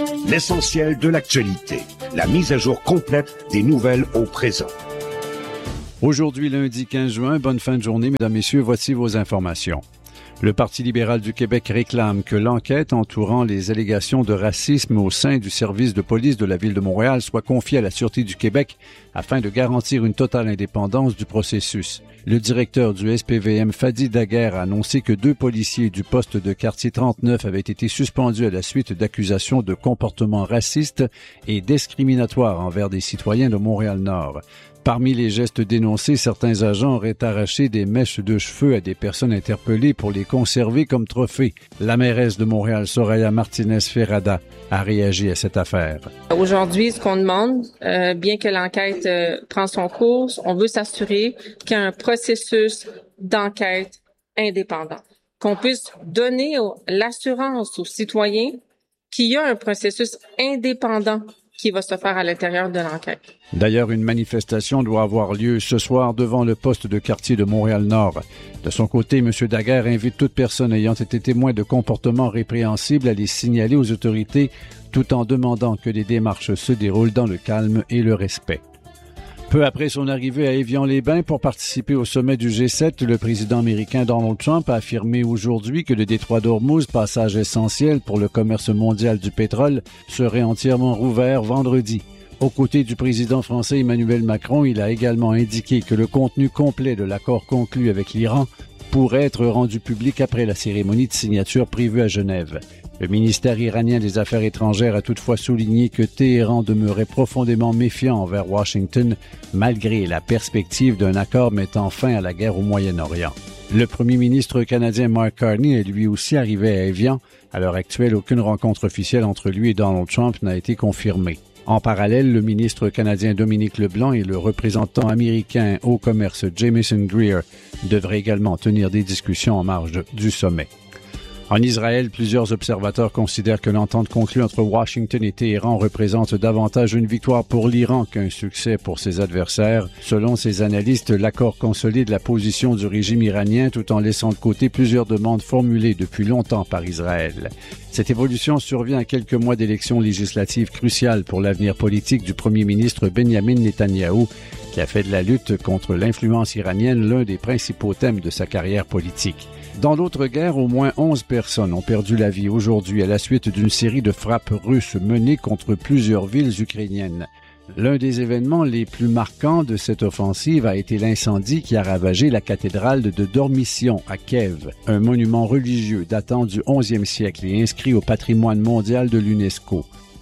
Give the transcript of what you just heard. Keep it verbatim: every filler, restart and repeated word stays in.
L'essentiel de l'actualité. La mise à jour complète des nouvelles au présent. Aujourd'hui, lundi quinze juin, bonne fin de journée, mesdames, messieurs, voici vos informations. Le Parti libéral du Québec réclame que l'enquête entourant les allégations de racisme au sein du service de police de la Ville de Montréal soit confiée à la Sûreté du Québec afin de garantir une totale indépendance du processus. Le directeur du S P V M, Fadi Daguerre, a annoncé que deux policiers du poste de quartier trente-neuf avaient été suspendus à la suite d'accusations de comportements racistes et discriminatoires envers des citoyens de Montréal-Nord. Parmi les gestes dénoncés, certains agents auraient arraché des mèches de cheveux à des personnes interpellées pour les conserver comme trophées. La mairesse de Montréal, Soraya Martinez-Ferrada, a réagi à cette affaire. Aujourd'hui, ce qu'on demande, euh, bien que l'enquête euh, prend son cours, on veut s'assurer qu'il y a un processus d'enquête indépendant, qu'on puisse donner au, l'assurance aux citoyens qu'il y a un processus indépendant qui va se faire à l'intérieur de l'enquête. D'ailleurs, une manifestation doit avoir lieu ce soir devant le poste de quartier de Montréal-Nord. De son côté, M. Daguerre invite toute personne ayant été témoin de comportements répréhensibles à les signaler aux autorités, tout en demandant que les démarches se déroulent dans le calme et le respect. Peu après son arrivée à Évian-les-Bains pour participer au sommet du G sept, le président américain Donald Trump a affirmé aujourd'hui que le détroit d'Ormuz, passage essentiel pour le commerce mondial du pétrole, serait entièrement rouvert vendredi. Aux côtés du président français Emmanuel Macron, il a également indiqué que le contenu complet de l'accord conclu avec l'Iran pourrait être rendu public après la cérémonie de signature prévue à Genève. Le ministère iranien des Affaires étrangères a toutefois souligné que Téhéran demeurait profondément méfiant envers Washington, malgré la perspective d'un accord mettant fin à la guerre au Moyen-Orient. Le premier ministre canadien Mark Carney est lui aussi arrivé à Évian. À l'heure actuelle, aucune rencontre officielle entre lui et Donald Trump n'a été confirmée. En parallèle, le ministre canadien Dominique Leblanc et le représentant américain au commerce Jamieson Greer devraient également tenir des discussions en marge du sommet. En Israël, plusieurs observateurs considèrent que l'entente conclue entre Washington et Téhéran représente davantage une victoire pour l'Iran qu'un succès pour ses adversaires. Selon ces analystes, l'accord consolide la position du régime iranien tout en laissant de côté plusieurs demandes formulées depuis longtemps par Israël. Cette évolution survient à quelques mois d'élections législatives cruciales pour l'avenir politique du premier ministre Benjamin Netanyahou, qui a fait de la lutte contre l'influence iranienne l'un des principaux thèmes de sa carrière politique. Dans l'autre guerre, au moins onze personnes ont perdu la vie aujourd'hui à la suite d'une série de frappes russes menées contre plusieurs villes ukrainiennes. L'un des événements les plus marquants de cette offensive a été l'incendie qui a ravagé la cathédrale de Dormition à Kiev, un monument religieux datant du onzième siècle et inscrit au patrimoine mondial de l'UNESCO.